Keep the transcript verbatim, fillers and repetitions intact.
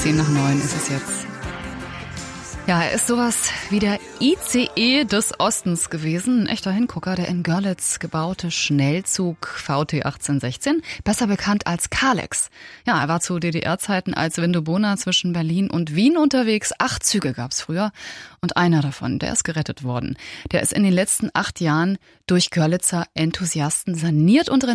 Zehn nach neun ist es jetzt. Ja, er ist sowas wie der I C E des Ostens gewesen. Ein echter Hingucker, der in Görlitz gebaute Schnellzug V T achtzehn sechzehn, besser bekannt als Kalex. Ja, er war zu D D R-Zeiten als Windobona zwischen Berlin und Wien unterwegs. Acht Züge gab's früher und einer davon, der ist gerettet worden. Der ist in den letzten acht Jahren durch Görlitzer Enthusiasten saniert und